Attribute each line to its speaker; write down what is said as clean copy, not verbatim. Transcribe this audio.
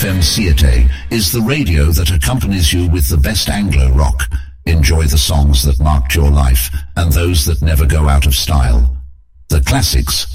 Speaker 1: FM Siete is the radio that accompanies you with the best Anglo rock. Enjoy the songs that marked your life and those that never go out of style. The classics